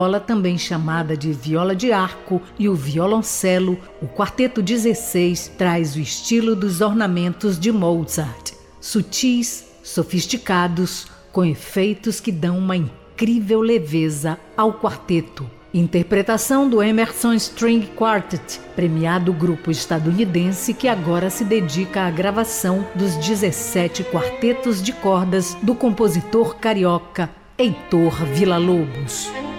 viola, também chamada de viola de arco, e o violoncelo, o quarteto 16 traz o estilo dos ornamentos de Mozart, sutis, sofisticados, com efeitos que dão uma incrível leveza ao quarteto. Interpretação do Emerson String Quartet, premiado grupo estadunidense que agora se dedica à gravação dos 17 quartetos de cordas do compositor carioca Heitor Villa-Lobos.